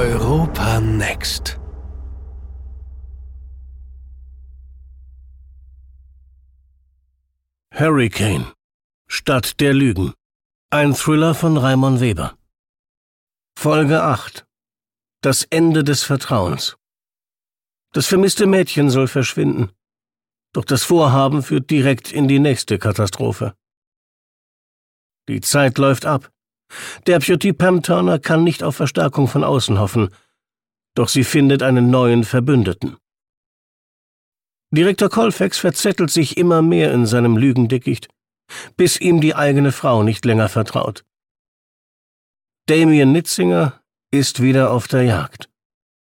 Europa Next. Hurricane. Stadt der Lügen. Ein Thriller von Raimon Weber. Folge 8. Das Ende des Vertrauens. Das vermisste Mädchen soll verschwinden. Doch das Vorhaben führt direkt in die nächste Katastrophe. Die Zeit läuft ab. Deputy Pam Turner kann nicht auf Verstärkung von außen hoffen, doch sie findet einen neuen Verbündeten. Direktor Colfax verzettelt sich immer mehr in seinem Lügendickicht, bis ihm die eigene Frau nicht länger vertraut. Damien Nitzinger ist wieder auf der Jagd.